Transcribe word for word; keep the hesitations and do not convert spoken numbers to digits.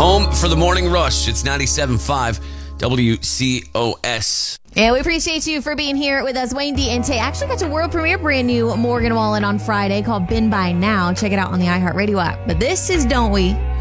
Home for the morning rush. It's ninety-seven point five W C O S. And we appreciate you for being here with us. Wayne D and Tay actually got to world premiere brand new Morgan Wallen on Friday called Been By Now. Check it out on the iHeartRadio app. But this is Don't We?